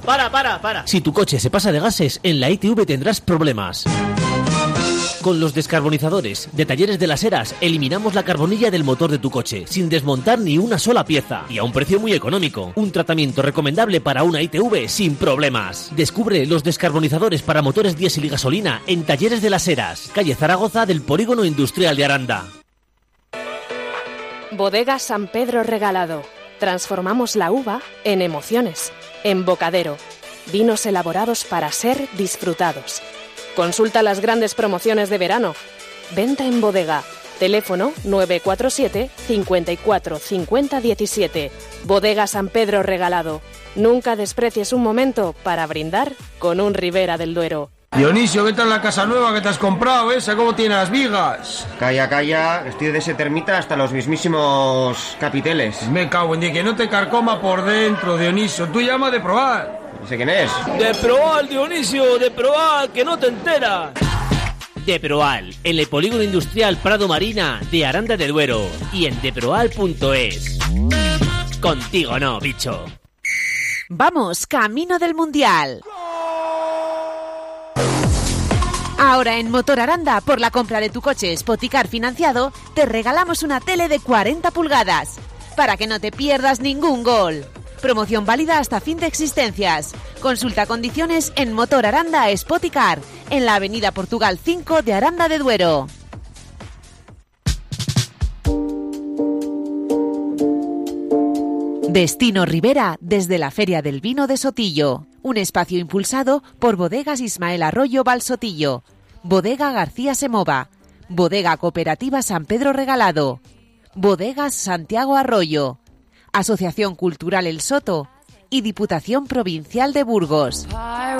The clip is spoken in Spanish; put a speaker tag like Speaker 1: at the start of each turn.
Speaker 1: Para. Si tu coche se pasa de gases, en la ITV tendrás problemas. Con los descarbonizadores de Talleres de las Heras eliminamos la carbonilla del motor de tu coche sin desmontar ni una sola pieza y a un precio muy económico. Un tratamiento recomendable para una ITV sin problemas. Descubre los descarbonizadores para motores diésel y gasolina en Talleres de las Heras, calle Zaragoza del Polígono Industrial de Aranda.
Speaker 2: Bodega San Pedro Regalado. Transformamos la uva en emociones, en bocadero. Vinos elaborados para ser disfrutados. Consulta las grandes promociones de verano. Venta en bodega. Teléfono 947 54 50 17. Bodega San Pedro Regalado. Nunca desprecies un momento para brindar con un Ribera del Duero.
Speaker 3: Dionisio, ¿qué tal la casa nueva que te has comprado, esa? ¿Cómo tiene las vigas?
Speaker 4: Calla, estoy de ese termita hasta los mismísimos capiteles.
Speaker 3: Me cago en Dios, que no te carcoma por dentro, Dionisio. Tú llama de probar.
Speaker 4: ¿Sé quién es?
Speaker 5: De Proal, Dionisio, de Proal, que no te enteras.
Speaker 1: De Proal, en el Polígono Industrial Prado Marina de Aranda de Duero y en deproal.es. Contigo no, bicho.
Speaker 6: Vamos, camino del Mundial. Ahora en Motor Aranda, por la compra de tu coche Spoticar financiado, te regalamos una tele de 40 pulgadas, para que no te pierdas ningún gol. Promoción válida hasta fin de existencias. Consulta condiciones en Motor Aranda Spoticar, en la avenida Portugal 5 de Aranda de Duero. Destino Ribera desde la Feria del Vino de Sotillo. Un espacio impulsado por Bodegas Ismael Arroyo Valsotillo, Bodega García Semova, Bodega Cooperativa San Pedro Regalado, Bodegas Santiago Arroyo, Asociación Cultural El Soto y Diputación Provincial de Burgos.